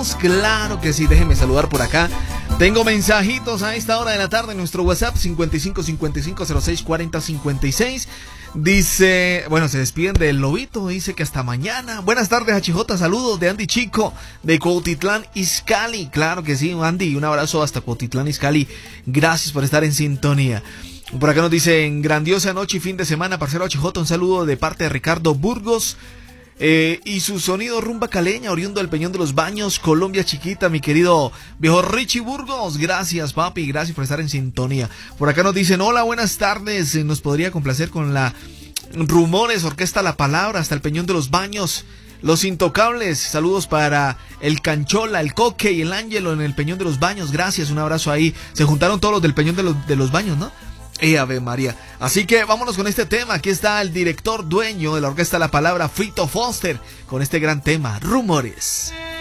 Burgos. Claro que sí, déjeme saludar por acá. Tengo mensajitos a esta hora de la tarde en nuestro WhatsApp 5555064056. Dice, bueno, se despiden del Lobito, dice que hasta mañana. Buenas tardes, HJ, saludos de Andy Chico, de Cuautitlán Izcalli. Claro que sí, Andy, un abrazo hasta Cuautitlán Izcalli. Gracias por estar en sintonía. Por acá nos dicen, grandiosa noche y fin de semana, parcero HJ, un saludo de parte de Ricardo Burgos. Y su sonido rumba caleña, oriundo del Peñón de los Baños, Colombia chiquita, mi querido viejo Richie Burgos. Gracias, papi, gracias por estar en sintonía. Por acá nos dicen, hola, buenas tardes, nos podría complacer con la Rumores, Orquesta La Palabra, hasta el Peñón de los Baños. Los Intocables, saludos para el Canchola, el Coque y el Ángelo en el Peñón de los Baños. Gracias, un abrazo ahí. Se juntaron todos los del Peñón de los Baños, ¿no? Ave María. Así que vámonos con este tema. Aquí está el director dueño de la Orquesta La Palabra, Fito Foster, con este gran tema, Rumores.